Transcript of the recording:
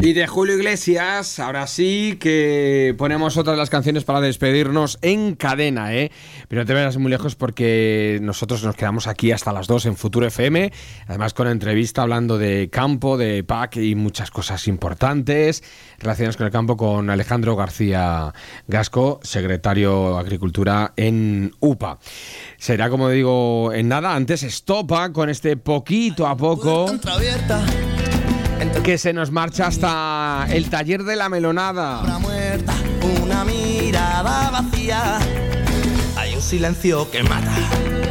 Y de Julio Iglesias, ahora sí que ponemos otra de las canciones para despedirnos en cadena, ¿eh? Pero no te vayas muy lejos porque nosotros nos quedamos aquí hasta las 2 en Futuro FM, además con entrevista hablando de campo, de PAC y muchas cosas importantes relacionadas con el campo con Alejandro García Gasco, secretario de Agricultura en UPA. Será, como digo, en nada. Antes estopa con este poquito a poco que se nos marcha hasta el taller de la melonada. Una muerta, una mirada vacía, hay un silencio que mata.